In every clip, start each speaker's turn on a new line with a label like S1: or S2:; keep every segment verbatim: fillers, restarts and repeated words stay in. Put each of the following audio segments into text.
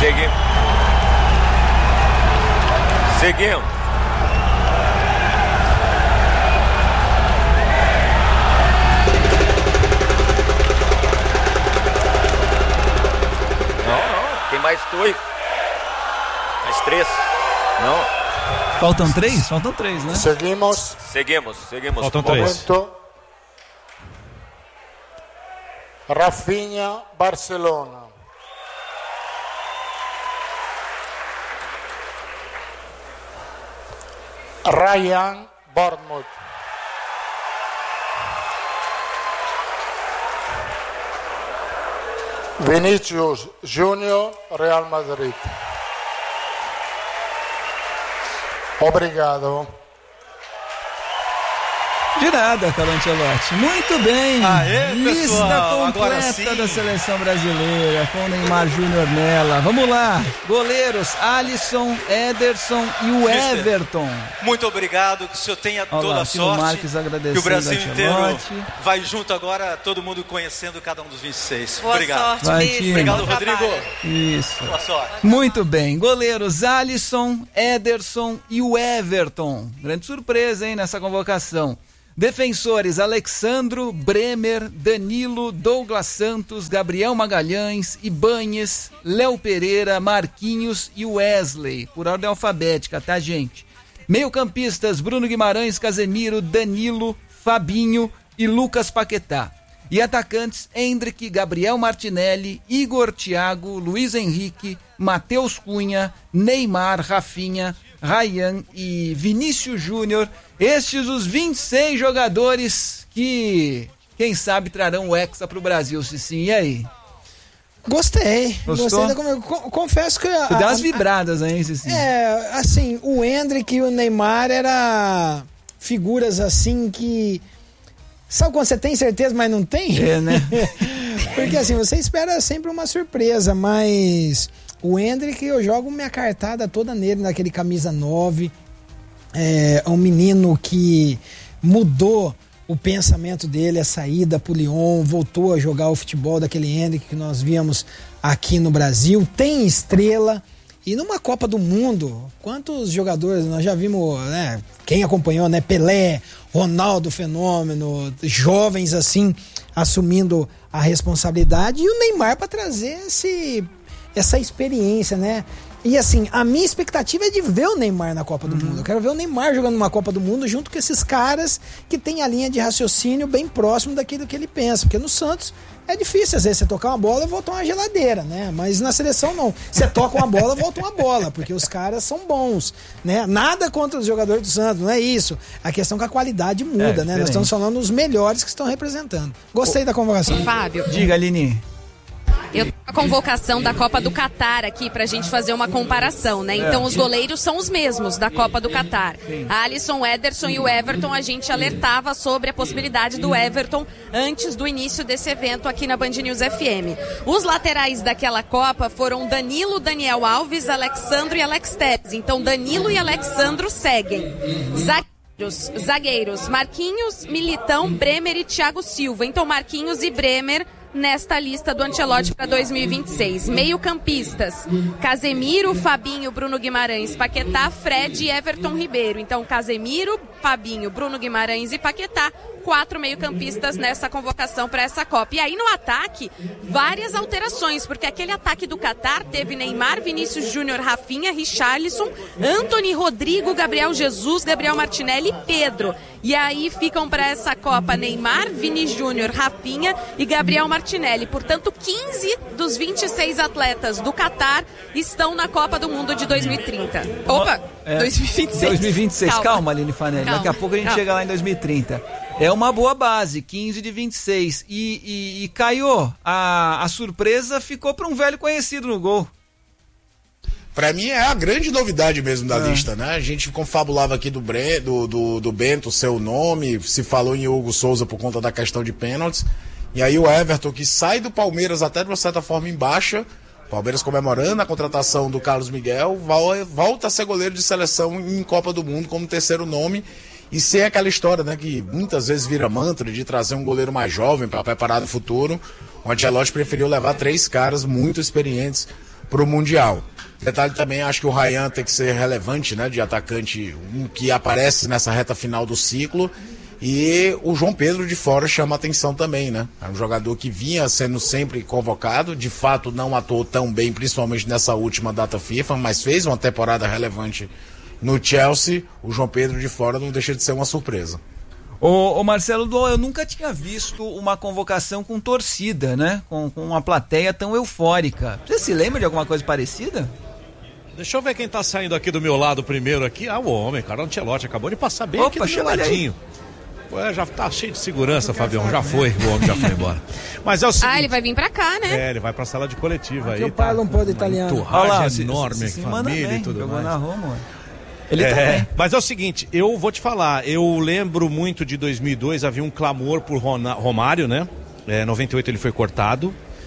S1: Seguimos. Seguimos. Não, não. Tem mais dois. Mais três. Não.
S2: Faltam três? Faltam três, né?
S3: Seguimos.
S1: Seguimos, seguimos.
S4: Faltam três.
S3: Momento. Rafinha, Barcelona. Ryan, Bournemouth. Vinícius Júnior, Real Madrid. Obrigado.
S2: De nada, Carlo Ancelotti. Muito bem.
S4: Aê,
S2: Lista
S4: pessoal,
S2: completa da seleção brasileira, com o Neymar Júnior nela. Vamos lá. Goleiros, Alisson, Ederson e o
S4: Mister,
S2: Everton.
S4: Muito obrigado, que o senhor tenha
S2: Olha
S4: toda
S2: lá,
S4: a
S2: Tino
S4: sorte.
S2: Marques agradecendo
S4: que o Brasil inteiro
S2: Ancelotti.
S4: vai junto agora, todo mundo conhecendo cada um dos vinte e seis.
S5: Boa
S4: Obrigado.
S5: sorte,
S2: Vai,
S5: Mister.
S2: Tino.
S4: Obrigado,
S5: Bom
S4: Rodrigo.
S5: trabalho.
S2: Isso.
S4: Boa sorte.
S2: Muito bem. Goleiros, Alisson, Ederson e o Everton. Grande surpresa, hein, nessa convocação. Defensores, Alexandro, Bremer, Danilo, Douglas Santos, Gabriel Magalhães, Ibañez, Léo Pereira, Marquinhos e Wesley, por ordem alfabética, tá, gente? Meio-campistas, Bruno Guimarães, Casemiro, Danilo, Fabinho e Lucas Paquetá. E atacantes, Endrick, Gabriel Martinelli, Igor Thiago, Luiz Henrique, Matheus Cunha, Neymar, Rafinha, Ryan e Vinícius Júnior. Estes os vinte e seis jogadores que, quem sabe, trarão o Hexa pro Brasil, Cicinho. E aí?
S6: Gostei.
S2: Gostou?
S6: Gostei da, confesso que...
S2: Tu dá umas vibradas aí, Cicinho.
S6: É, assim, o Endrick e o Neymar eram figuras assim que... Sabe quando você tem certeza, mas não tem?
S2: É, né?
S6: Porque assim, você espera sempre uma surpresa, mas o Endrick, eu jogo minha cartada toda nele, naquele camisa nove. É um menino que mudou o pensamento dele, a saída pro Lyon, voltou a jogar o futebol daquele Endrick que nós víamos aqui no Brasil. Tem estrela. E numa Copa do Mundo, quantos jogadores nós já vimos, né? Quem acompanhou, né? Pelé, Ronaldo Fenômeno, jovens assim, assumindo a responsabilidade, e o Neymar para trazer esse, essa experiência, né? E assim, a minha expectativa é de ver o Neymar na Copa do uhum. Mundo. Eu quero ver o Neymar jogando numa Copa do Mundo junto com esses caras que tem a linha de raciocínio bem próximo daquilo que ele pensa. Porque no Santos é difícil, às vezes, você tocar uma bola e voltar uma geladeira, né? Mas na seleção não. Você toca uma bola, volta uma bola, porque os caras são bons, né? Nada contra os jogadores do Santos, não é isso. A questão é que a qualidade muda, é, né? Nós estamos falando dos melhores que estão representando. Gostei Ô, da convocação.
S5: Fábio.
S2: Diga, Aline.
S5: Eu tenho a convocação da Copa do Catar aqui pra gente fazer uma comparação, né? Então os goleiros são os mesmos da Copa do Catar. Alisson, Ederson e o Everton, a gente alertava sobre a possibilidade do Everton antes do início desse evento aqui na Band News F M. Os laterais daquela Copa foram Danilo, Daniel Alves, Alexandro e Alex Telles. Então Danilo e Alexandro seguem. Zagueiros, zagueiros Marquinhos, Militão, Bremer e Thiago Silva. Então Marquinhos e Bremer nesta lista do Ancelotti para dois mil e vinte e seis. Meio-campistas: Casemiro, Fabinho, Bruno Guimarães, Paquetá, Fred e Everton Ribeiro. Então, Casemiro, Fabinho, Bruno Guimarães e Paquetá, quatro meio-campistas nessa convocação para essa Copa. E aí no ataque, várias alterações, porque aquele ataque do Catar teve Neymar, Vinícius Júnior, Rafinha, Richarlison, Antony, Rodrigo, Gabriel Jesus, Gabriel Martinelli e Pedro. E aí ficam para essa Copa Neymar, Vini Júnior, Rafinha e Gabriel Martinelli. Portanto, quinze dos vinte e seis atletas do Catar estão na Copa do Mundo de dois mil e trinta. Opa,
S2: é,
S5: dois mil e vinte e seis.
S2: dois mil e vinte e seis, calma, calma Aline Fanelli.
S5: Calma.
S2: Daqui a pouco a gente
S5: Calma.
S2: chega lá em dois mil e trinta. É uma boa base, quinze de vinte e seis. E, e, e Caio, a, a surpresa ficou para um velho conhecido no gol.
S7: Pra mim é a grande novidade mesmo da
S2: é.
S7: lista, né? A gente confabulava aqui do, Bre... do, do, do Bento, seu nome, se falou em Hugo Souza por conta da questão de pênaltis. E aí o Everton, que sai do Palmeiras até de uma certa forma em baixa, Palmeiras comemorando a contratação do Carlos Miguel, volta a ser goleiro de seleção em Copa do Mundo como terceiro nome. E sem aquela história, né, que muitas vezes vira mantra de trazer um goleiro mais jovem para preparar o futuro, o Ancelotti preferiu levar três caras muito experientes pro Mundial. Detalhe também, acho que o Ryan tem que ser relevante, né, de atacante, um que aparece nessa reta final do ciclo. E o João Pedro de fora chama atenção também, né? É um jogador que vinha sendo sempre convocado, de fato não atuou tão bem, principalmente nessa última data FIFA, mas fez uma temporada relevante no Chelsea. O João Pedro de fora não deixa de ser uma surpresa.
S2: Ô, ô Marcelo, eu nunca tinha visto uma convocação com torcida, né? Com, com uma plateia tão eufórica. Você se lembra de alguma coisa parecida?
S8: Deixa eu ver quem tá saindo aqui do meu lado primeiro aqui. Ah, o homem, Carlo Ancelotti, acabou de passar bem. Opa, aqui do meu ladinho. Ué, já tá cheio de segurança, Fabião, já foi, o homem já foi embora. Mas é o seguinte...
S5: Ah, ele vai vir pra cá, né?
S8: É, ele vai pra sala de coletiva
S6: aqui
S8: aí.
S6: Eu falo um pouco italiano.
S8: Enturragem enorme, se, se família bem, e tudo mais. Na Roma, ele é, também. Mas é o seguinte, eu vou te falar, eu lembro muito de dois mil e dois, havia um clamor por Romário, né? É, noventa e oito ele foi cortado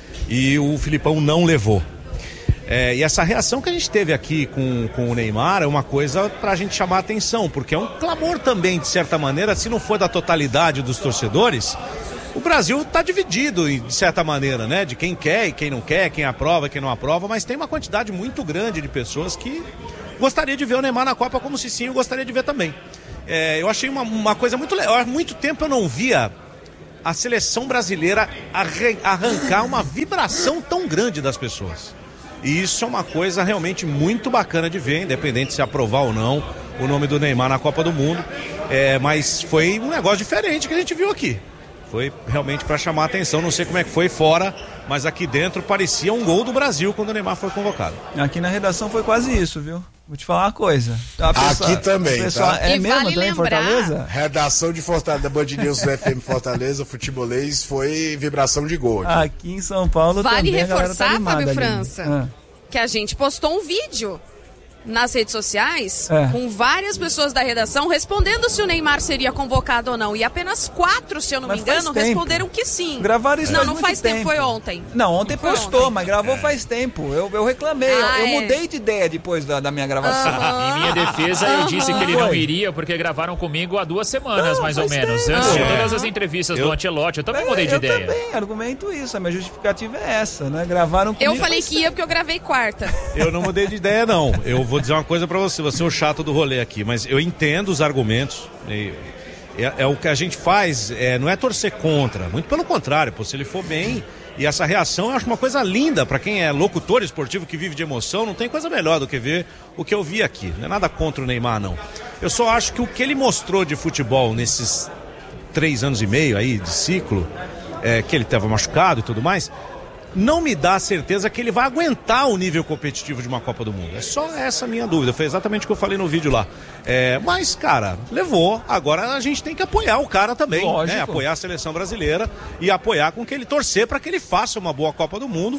S8: e o Filipão não levou. É, e essa reação que a gente teve aqui com, com o Neymar é uma coisa pra gente chamar a atenção, porque é um clamor também, de certa maneira, se não for da totalidade dos torcedores, o Brasil tá dividido, de certa maneira, né? De quem quer e quem não quer, quem aprova e quem não aprova, mas tem uma quantidade muito grande de pessoas que gostaria de ver o Neymar na Copa, como o Cicinho gostaria de ver também. É, eu achei uma, uma coisa muito legal, há muito tempo eu não via a seleção brasileira arrancar uma vibração tão grande das pessoas. E isso é uma coisa realmente muito bacana de ver, independente se aprovar ou não o nome do Neymar na Copa do Mundo. É, mas foi um negócio diferente que a gente viu aqui. Foi realmente para chamar a atenção, não sei como é que foi fora, mas aqui dentro parecia um gol do Brasil quando o Neymar foi convocado.
S2: Aqui na redação foi quase isso, viu? Vou te falar uma coisa.
S7: Pessoa, aqui também,
S2: pessoa,
S7: tá?
S2: É
S5: e
S2: mesmo
S5: vale
S2: também,
S5: lembrar...
S2: Fortaleza?
S7: Redação de Fortaleza, da Band News F M Fortaleza, futebolês, foi vibração de gol. Aqui,
S2: aqui em São Paulo
S5: vale
S2: também
S5: reforçar,
S2: tá
S5: Fábio
S2: ali.
S5: França,
S2: ah.
S5: que a gente postou um vídeo nas redes sociais
S2: é.
S5: com várias pessoas da redação respondendo se o Neymar seria convocado ou não. E apenas quatro, se eu não
S2: mas
S5: me engano, responderam que sim.
S2: Gravaram isso
S5: Não,
S2: faz
S5: não
S2: muito
S5: faz tempo,
S2: tempo,
S5: foi ontem.
S2: Não, ontem
S5: não
S2: postou,
S5: ontem.
S2: mas gravou é. faz tempo. Eu, eu reclamei,
S5: ah,
S2: eu, eu
S5: é.
S2: mudei de ideia depois da, da minha gravação.
S5: Ah,
S9: em minha defesa, eu disse que ele
S2: foi.
S9: não iria, porque gravaram comigo há duas semanas,
S2: não,
S9: mais ou menos.
S2: tempo.
S9: Antes de
S2: É.
S9: todas as entrevistas
S8: eu...
S9: do Ancelotti, eu também
S2: É,
S9: mudei de
S2: eu
S9: ideia.
S2: Eu também argumento isso, a minha justificativa é essa, né? Gravaram comigo.
S5: Eu falei que ia porque eu gravei quarta.
S8: Eu não mudei de ideia, não. Eu vou dizer uma coisa pra você, você é o chato do rolê aqui, mas eu entendo os argumentos. E é, é o que a gente faz, é, não é torcer contra, muito pelo contrário, pô, se ele for bem. E essa reação eu acho uma coisa linda pra quem é locutor esportivo que vive de emoção, não tem coisa melhor do que ver o que eu vi aqui. Não é nada contra o Neymar, não. Eu só acho que o que ele mostrou de futebol nesses três anos e meio aí de ciclo, é, que ele estava machucado e tudo mais, não me dá a certeza que ele vai aguentar o nível competitivo de uma Copa do Mundo. É só essa a minha dúvida. Foi exatamente o que eu falei no vídeo lá. É, mas, cara, levou. Agora a gente tem que apoiar o cara também. Né? Apoiar a seleção brasileira e apoiar com que ele torcer para que ele faça uma boa Copa do Mundo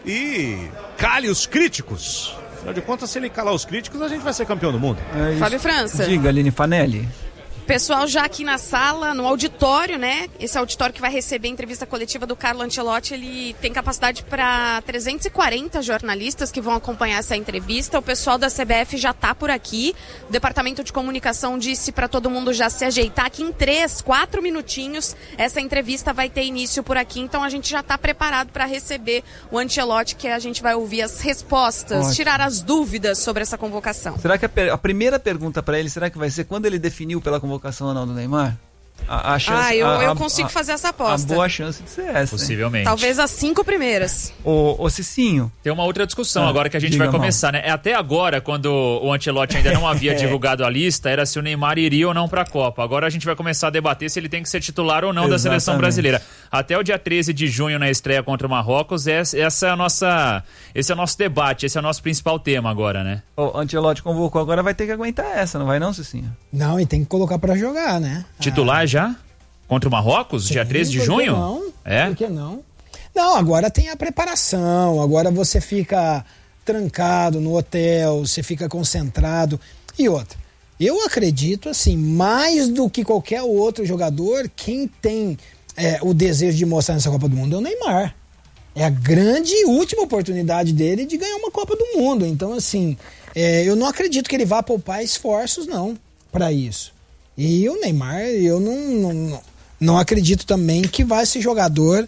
S8: e cale os críticos. Afinal de contas, se ele calar os críticos, a gente vai ser campeão do mundo.
S2: É
S5: Fábio França.
S2: Diga, Aline Fanelli.
S5: Pessoal já aqui na sala, no auditório, né? Esse auditório que vai receber a entrevista coletiva do Carlo Ancelotti, ele tem capacidade para trezentos e quarenta jornalistas que vão acompanhar essa entrevista. O pessoal da C B F já está por aqui. O Departamento de Comunicação disse para todo mundo já se ajeitar que em três, quatro minutinhos essa entrevista vai ter início por aqui. Então a gente já está preparado para receber o Ancelotti, que a gente vai ouvir as respostas, Ótimo. tirar as dúvidas sobre essa convocação.
S2: Será que a, per- a primeira pergunta para ele, será que vai ser quando ele definiu pela convocação ou não do Neymar? A, a chance,
S5: ah, eu,
S2: a,
S5: eu
S2: a,
S5: consigo
S2: a,
S5: fazer essa aposta.
S2: A boa chance de ser essa.
S9: Possivelmente.
S5: Talvez as cinco primeiras.
S2: Ô, ô Cicinho.
S9: Tem uma outra discussão
S2: ah,
S9: agora que a gente
S2: diga,
S9: vai começar,
S2: mal.
S9: né? Até agora, quando o Ancelotti ainda não havia é. divulgado a lista, era se o Neymar iria ou não para a Copa. Agora a gente vai começar a debater se ele tem que ser titular ou não Exatamente. da seleção brasileira. Até o dia treze de junho, na estreia contra o Marrocos, essa é a nossa, esse é o nosso debate, esse é o nosso principal tema agora, né?
S2: O Ancelotti convocou, agora vai ter que aguentar essa, não vai não, Cicinho?
S6: Não, e tem que colocar para jogar, né?
S9: Titular ah. já? Contra o Marrocos,
S6: Sim,
S9: dia treze de junho?
S6: Não,
S9: é?
S6: Por que não? Não, agora tem a preparação, agora você fica trancado no hotel, você fica concentrado. E outra, eu acredito assim, mais do que qualquer outro jogador, quem tem é, o desejo de mostrar nessa Copa do Mundo é o Neymar. É a grande e última oportunidade dele de ganhar uma Copa do Mundo. Então, assim, é, eu não acredito que ele vá poupar esforços, não, para isso. E o Neymar, eu não... não, não Não acredito também que vai esse jogador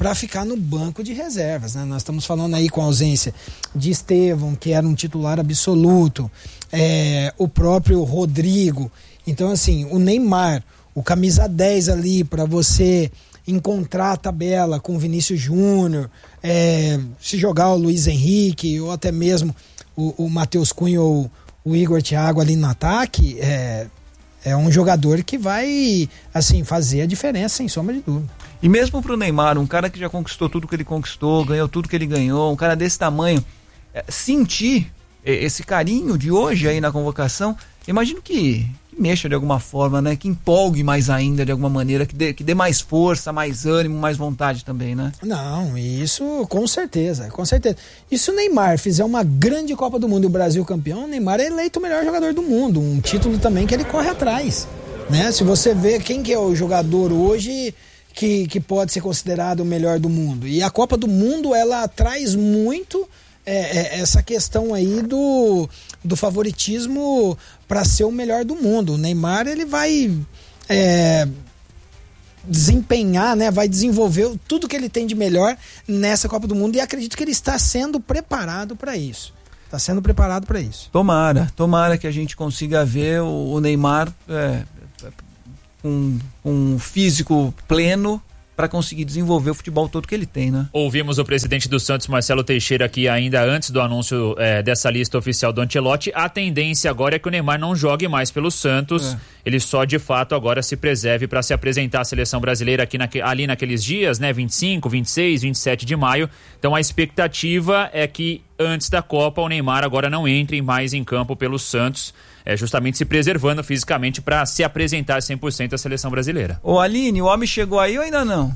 S6: para ficar no banco de reservas, né? Nós estamos falando aí com a ausência de Estevão, que era um titular absoluto, é, o próprio Rodrigo. Então, assim, o Neymar, o camisa dez ali para você encontrar a tabela com o Vinícius Júnior, é, se jogar o Luiz Henrique ou até mesmo o, o Matheus Cunha ou o Igor Thiago ali no ataque, é, é um jogador que vai, assim, fazer a diferença, sem sombra de dúvida.
S2: E mesmo pro Neymar, um cara que já conquistou tudo que ele conquistou, ganhou tudo que ele ganhou, um cara desse tamanho, é, sentir esse carinho de hoje aí na convocação, imagino que, que mexa de alguma forma, né? Que empolgue mais ainda de alguma maneira, que dê, que dê mais força, mais ânimo, mais vontade também, né?
S6: Não, isso com certeza, com certeza. E se o Neymar fizer uma grande Copa do Mundo e o Brasil campeão, o Neymar é eleito o melhor jogador do mundo, um título também que ele corre atrás, né? Se você vê quem que é o jogador hoje que, que pode ser considerado o melhor do mundo. E a Copa do Mundo, ela traz muito é, é, essa questão aí do, do favoritismo para ser o melhor do mundo. O Neymar, ele vai é, desempenhar, né, vai desenvolver tudo que ele tem de melhor nessa Copa do Mundo, e acredito que ele está sendo preparado para isso. Está sendo preparado para isso.
S2: Tomara, tomara que a gente consiga ver o, o Neymar é, com um físico pleno para conseguir desenvolver o futebol todo que ele tem, né?
S9: Ouvimos o presidente do Santos, Marcelo Teixeira, aqui ainda antes do anúncio é, dessa lista oficial do Ancelotti. A tendência agora é que o Neymar não jogue mais pelo Santos. É. Ele só, de fato, agora se preserve para se apresentar à seleção brasileira aqui naque, ali naqueles dias, né? vinte e cinco, vinte e seis, vinte e sete de maio. Então a expectativa é que antes da Copa o Neymar agora não entre mais em campo pelo Santos, é, justamente se preservando fisicamente para se apresentar cem por cento à seleção brasileira.
S2: Ô Aline, o homem chegou aí ou ainda não?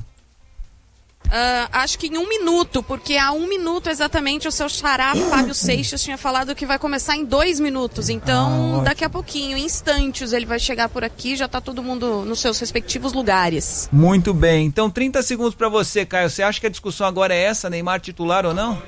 S5: Uh, acho que em um minuto, porque há um minuto exatamente o seu xará Fábio Seixas tinha falado que vai começar em dois minutos. Então, ah, daqui a pouquinho, em instantes, ele vai chegar por aqui, já tá todo mundo nos seus respectivos lugares.
S2: Muito bem. Então, trinta segundos para você, Caio. Você acha que a discussão agora é essa, Neymar titular ou não?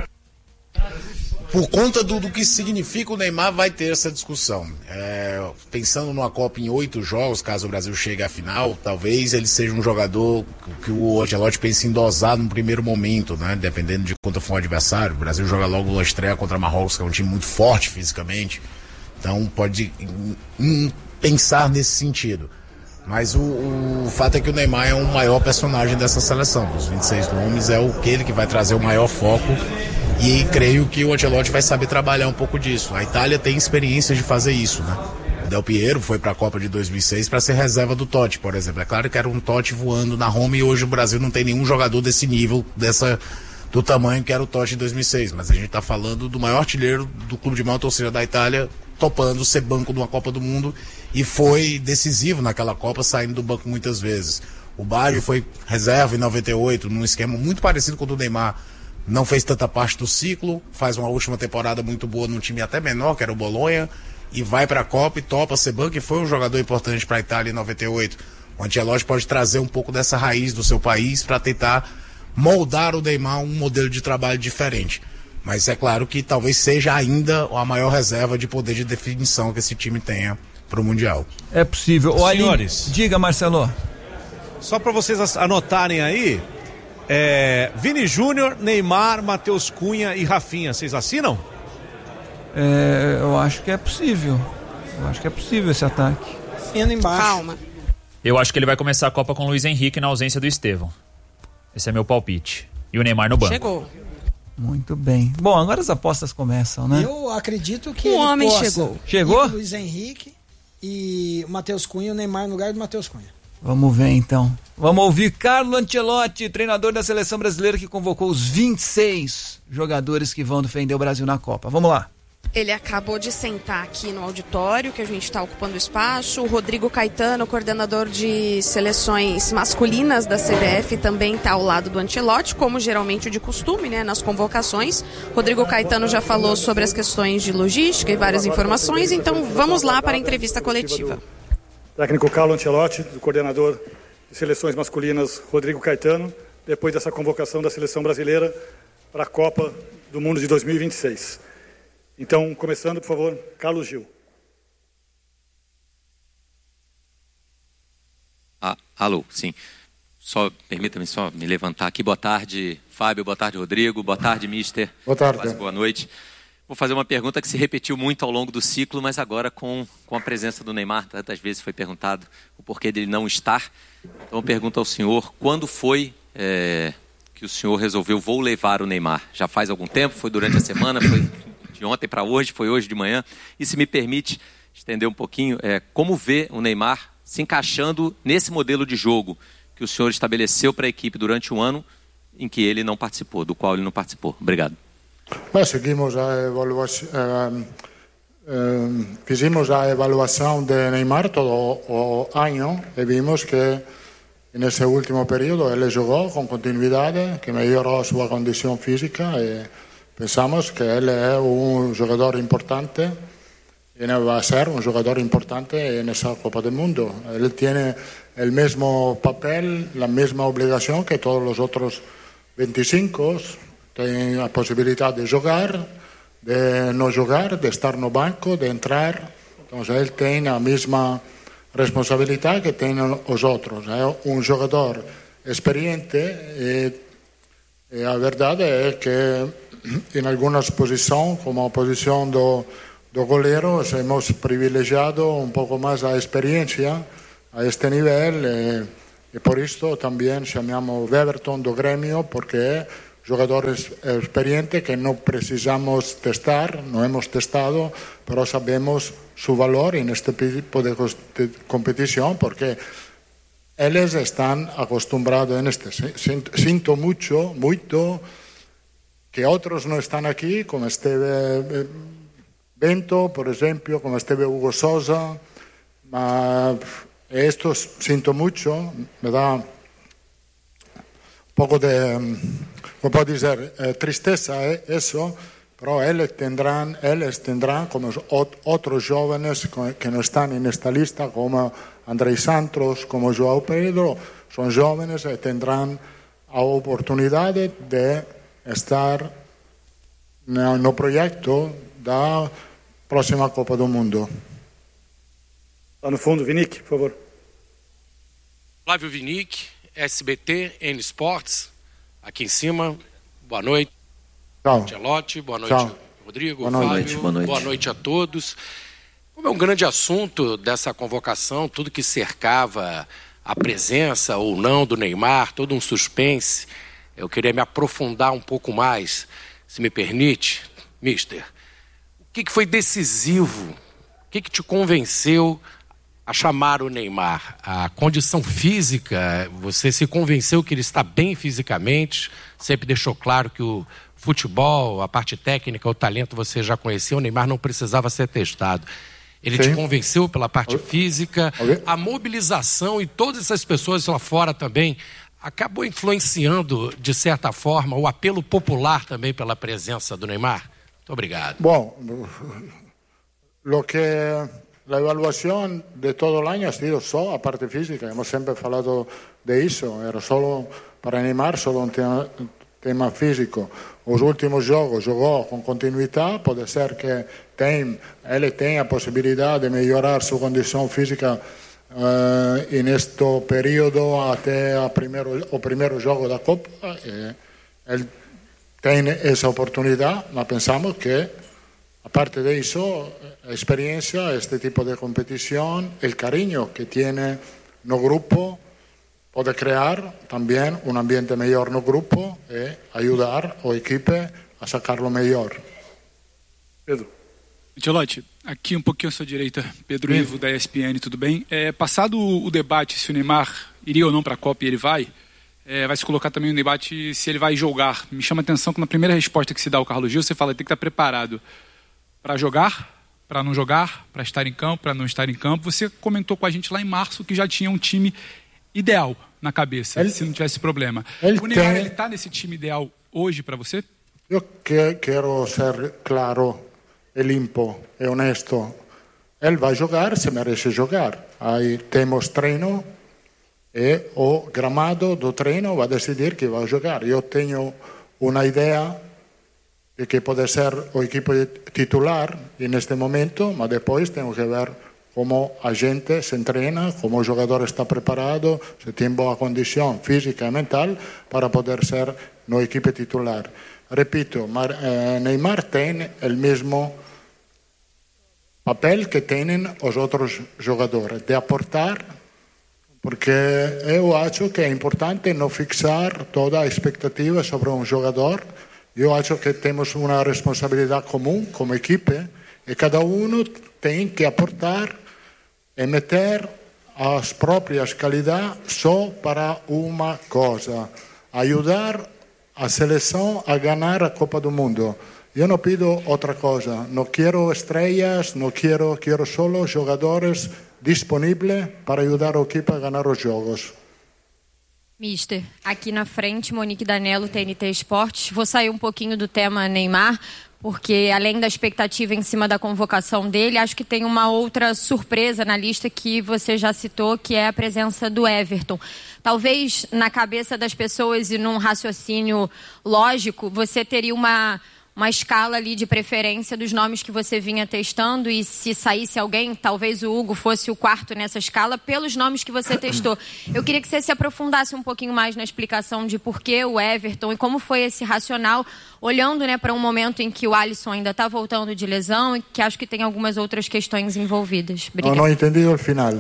S7: Por conta do, do que significa o Neymar, vai ter essa discussão. É, pensando numa Copa em oito jogos, caso o Brasil chegue à final, talvez ele seja um jogador que o Ancelotti pense em dosar no primeiro momento, né? Dependendo de quanto for o adversário. O Brasil joga logo a estreia contra Marrocos, que é um time muito forte fisicamente. Então pode em, em pensar nesse sentido. Mas o, o fato é que o Neymar é o maior personagem dessa seleção. Dos vinte e seis nomes, é o, aquele que vai trazer o maior foco. E creio que o Ancelotti vai saber trabalhar um pouco disso. A Itália tem experiência de fazer isso, né? O Del Piero foi para a Copa de dois mil e seis para ser reserva do Totti, por exemplo. É claro que era um Totti voando na Roma e hoje o Brasil não tem nenhum jogador desse nível, dessa, do tamanho que era o Totti em dois mil e seis. Mas a gente está falando do maior artilheiro do clube de maior torcida da Itália, topando ser banco de uma Copa do Mundo, e foi decisivo naquela Copa, saindo do banco muitas vezes. O Baggio foi reserva em noventa e oito, num esquema muito parecido com o do Neymar. Não fez tanta parte do ciclo, faz uma última temporada muito boa num time até menor, que era o Bolonha, e vai para a Copa e topa ser banco, e foi um jogador importante para a Itália em noventa e oito. O Ancelotti pode trazer um pouco dessa raiz do seu país para tentar moldar o Neymar um modelo de trabalho diferente. Mas é claro que talvez seja ainda a maior reserva de poder de definição que esse time tenha para o Mundial.
S2: É possível. Ô,
S8: senhores,
S2: Ali, diga, Marcelo.
S8: Só para vocês anotarem aí, é, Vini Júnior, Neymar, Matheus Cunha e Rafinha, vocês assinam?
S2: É, eu acho que é possível. Eu acho que é possível esse ataque.
S6: Indo embaixo.
S5: Calma.
S9: Eu acho que ele vai começar a Copa com o Luiz Henrique na ausência do Estevão. Esse é meu palpite. E o Neymar no banco.
S5: Chegou.
S2: Muito bem. Bom, agora as apostas começam, né?
S6: Eu acredito que
S5: o
S6: ele
S5: homem
S6: possa
S5: chegou.
S2: Chegou?
S6: O Luiz Henrique e o Matheus Cunha e o Neymar no lugar do Matheus Cunha.
S2: Vamos ver então. Vamos ouvir Carlo Ancelotti, treinador da seleção brasileira, que convocou os vinte e seis jogadores que vão defender o Brasil na Copa. Vamos lá.
S5: Ele acabou de sentar aqui no auditório, que a gente está ocupando o espaço. O Rodrigo Caetano, coordenador de seleções masculinas da C B F, também está ao lado do Ancelotti, como geralmente de costume, né, nas convocações. Rodrigo Caetano já falou sobre as questões de logística e várias informações, então vamos lá para a entrevista coletiva.
S10: Técnico Carlo Ancelotti, do coordenador de seleções masculinas Rodrigo Caetano, depois dessa convocação da seleção brasileira para a Copa do Mundo de dois mil e vinte e seis. Então, começando, por favor, Carlos Gil.
S11: Ah, alô, sim. Só, permita-me só me levantar aqui. Boa tarde, Fábio. Boa tarde, Rodrigo. Boa tarde, mister.
S3: Boa tarde.
S11: Quase boa noite. Vou fazer uma pergunta que se repetiu muito ao longo do ciclo, mas agora com, com a presença do Neymar. Tantas vezes foi perguntado o porquê dele não estar. Então eu pergunto ao senhor, quando foi é, que o senhor resolveu, vou levar o Neymar? Já faz algum tempo? Foi durante a semana? Foi de ontem para hoje? Foi hoje de manhã? E se me permite estender um pouquinho, é, como vê o Neymar se encaixando nesse modelo de jogo que o senhor estabeleceu para a equipe durante um ano em que ele não participou, do qual ele não participou? Obrigado.
S3: Beh, seguimos a evaluación, eh, eh, hicimos a evaluación de Neymar todo o año y vimos que en ese último periodo él jugó con continuidad, que mejoró su condición física y pensamos que él es un jugador importante y va a ser un jugador importante en esa Copa del Mundo. Él tiene el mismo papel, la misma obligación que todos los otros veinticinco. Tiene la posibilidad de jugar, de no jugar, de estar en el banco, de entrar. Entonces él tiene la misma responsabilidad que tienen los otros. Es un jugador experiente y, y la verdad es que en algunas posiciones, como posición de, de goleros, hemos privilegiado un poco más la experiencia a este nivel y, y por esto también llamamos Everton do Gremio, porque es jugadores experientes que no precisamos testar, no hemos testado, pero sabemos su valor en este tipo de competición porque ellos están acostumbrados en este. Siento mucho, mucho que otros no están aquí, como Esteve Bento, por ejemplo, como Esteve Hugo Sosa. Esto siento mucho, me da un poco de, ¿cómo puedo decir? Eh, tristeza eh, eso, pero ellos tendrán, ellos tendrán como otros jóvenes que no están en esta lista, como Andrei Santos, como João Pedro, son jóvenes y tendrán la oportunidad de estar no, no proyecto da próxima Copa do Mundo.
S10: Lá no fundo, Vinick, por favor.
S12: Flávio Vinick, S B T, N Sports, aqui em cima. Boa noite.
S3: Tchau.
S12: Ancelotti, boa noite,
S3: Tchau.
S12: Rodrigo,
S3: boa
S12: Fábio.
S3: Noite.
S11: Boa noite.
S12: Boa noite a todos. Como é um grande assunto dessa convocação, tudo que cercava a presença ou não do Neymar, todo um suspense, eu queria me aprofundar um pouco mais, se me permite, mister. O que, que foi decisivo? O que, que te convenceu a chamar o Neymar? A condição física, você se convenceu que ele está bem fisicamente, sempre deixou claro que o futebol, a parte técnica, o talento você já conheceu, o Neymar não precisava ser testado. Ele Sim. te convenceu pela parte física, okay. A mobilização e todas essas pessoas lá fora também acabou influenciando, de certa forma, o apelo popular também pela presença do Neymar? Muito obrigado.
S3: Bom, lo que la evaluación de todo el año ha sido solo a parte física. Hemos siempre hablado de eso. Era solo para Neymar, solo un tema, tema físico. Los últimos juegos jugó con continuidad. Puede ser que tem, él tenga posibilidad de mejorar su condición física uh, en este periodo hasta el primero, el primero juego de la Copa. Eh, él tiene esa oportunidad, pero pensamos que aparte de eso, la experiencia, este tipo de competición, el cariño que tiene no grupo, puede crear también un ambiente mejor no grupo y ayudar al equipo a sacar lo mejor.
S10: Pedro.
S13: Ancelotti, aqui um pouquinho à sua direita, Pedro Ivo, da E S P N, tudo bem? É, passado o debate se o Neymar iria ou não para a Copa e ele vai, é, vai se colocar também o debate se ele vai jogar. Me chama a atenção que na primeira resposta que se dá ao Carlos Gil, você fala que tem que estar preparado para jogar, para não jogar, para estar em campo, para não estar em campo. Você comentou com a gente lá em março que já tinha um time ideal na cabeça, ele, se não tivesse problema. O Neymar, ele está nesse time ideal hoje para você?
S3: Eu que, quero ser claro e limpo e honesto. Ele vai jogar, se merece jogar. Aí temos treino e o gramado do treino vai decidir que vai jogar. Eu tenho uma ideia de que pode ser o equipo titular en este momento, mas depois tengo que ver como a gente se entrena, como o jogador está preparado, se tem boa condição física e mental para poder ser na equipe titular. Repito, Mar, eh, Neymar tem o mesmo papel que têm os outros jogadores, de aportar, porque eu acho que é importante não fixar toda a expectativa sobre um jogador. Eu acho que temos uma responsabilidade comum como equipe e cada um tem que aportar e meter as próprias qualidades só para uma coisa: ajudar a seleção a ganhar a Copa do Mundo. Eu não pido outra coisa, não quero estrelas, não quero, quero só jogadores disponíveis para ajudar a equipe a ganhar os jogos.
S14: Mister, aqui na frente, Monique Danello, T N T Esportes. Vou sair um pouquinho do tema Neymar, porque além da expectativa em cima da convocação dele, acho que tem uma outra surpresa na lista que você já citou, que é a presença do Everton. Talvez na cabeça das pessoas e num raciocínio lógico, você teria uma, uma escala ali de preferência dos nomes que você vinha testando, e se saísse alguém, talvez o Hugo fosse o quarto nessa escala, pelos nomes que você testou. Eu queria que você se aprofundasse um pouquinho mais na explicação de por que o Everton e como foi esse racional, olhando, né, para um momento em que o Alisson ainda está voltando de lesão e que acho que tem algumas outras questões envolvidas. Obrigada.
S3: Não, não entendi o final.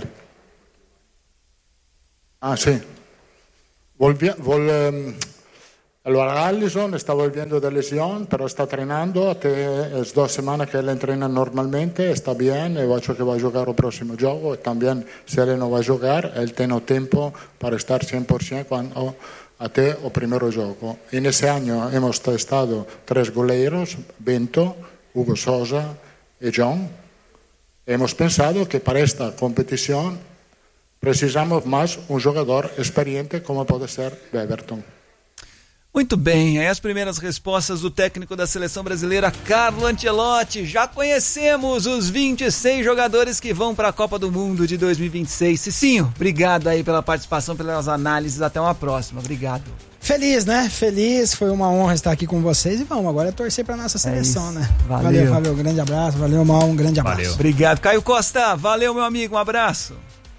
S3: Ah, sim. Volvi, vol, um... Allora, Alisson está volviendo de lesión, pero está entrenando, até as duas semanas que ele entrena normalmente, está bien, eu acho que vai jogar o próximo jogo, e também, se ele não vai jogar, ele tem o tempo para estar cem por cento quando, até o primeiro jogo. E nesse ano hemos testado três goleiros, Bento, Hugo Sousa e John. Hemos pensado que para esta competição precisamos mais um jogador experiente como pode ser Everton.
S2: Muito bem, aí as primeiras respostas do técnico da seleção brasileira, Carlo Ancelotti. Já conhecemos os vinte e seis jogadores que vão para a Copa do Mundo de dois mil e vinte e seis. Cicinho, obrigado aí pela participação, pelas análises, até uma próxima, obrigado.
S6: Feliz, né? Feliz, foi uma honra estar aqui com vocês e vamos agora é torcer para nossa seleção, é né?
S2: Valeu.
S6: valeu, valeu, grande abraço, valeu, Mal, um grande abraço.
S2: Valeu. Obrigado, Caio Costa, valeu meu amigo, um abraço.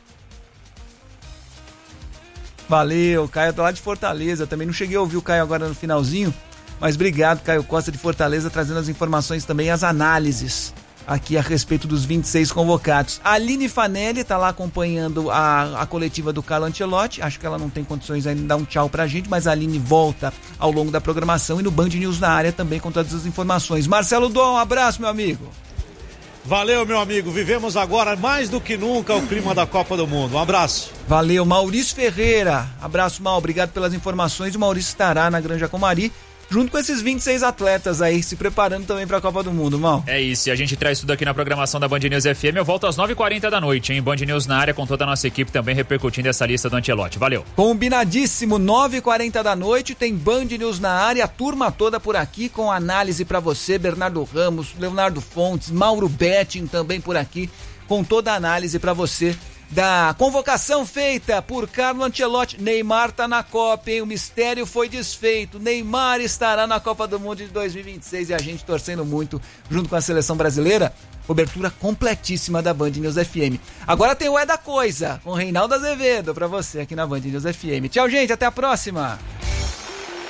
S2: Valeu, Caio tá lá de Fortaleza, também não cheguei a ouvir o Caio agora no finalzinho, mas obrigado, Caio Costa de Fortaleza, trazendo as informações também, as análises aqui a respeito dos vinte e seis convocados. A Aline Fanelli tá lá acompanhando a, a coletiva do Carlo Ancelotti, acho que ela não tem condições ainda de dar um tchau pra gente, mas a Aline volta ao longo da programação e no Band News na área também com todas as informações. Marcelo Dom, um abraço, meu amigo.
S8: Valeu, meu amigo. Vivemos agora mais do que nunca o clima da Copa do Mundo. Um abraço.
S2: Valeu, Maurício Ferreira. Abraço, Mal. Obrigado pelas informações. O Maurício estará na Granja Comari, junto com esses vinte e seis atletas aí, se preparando também para a Copa do Mundo, Mal.
S9: É isso, e a gente traz tudo aqui na programação da Band News F M. Eu volto às nove e quarenta da noite, hein? Band News na área, com toda a nossa equipe também repercutindo essa lista do Ancelotti. Valeu.
S2: Combinadíssimo, nove e quarenta da noite, tem Band News na área, a turma toda por aqui, com análise para você, Bernardo Ramos, Leonardo Fontes, Mauro Betting também por aqui, com toda a análise para você da convocação feita por Carlo Ancelotti. Neymar tá na Copa, hein? O mistério foi desfeito. Neymar estará na Copa do Mundo de dois mil e vinte e seis e a gente torcendo muito junto com a seleção brasileira. Cobertura completíssima da Band News F M. Agora tem o É da Coisa, com Reinaldo Azevedo pra você aqui na Band News F M. Tchau, gente, até a próxima.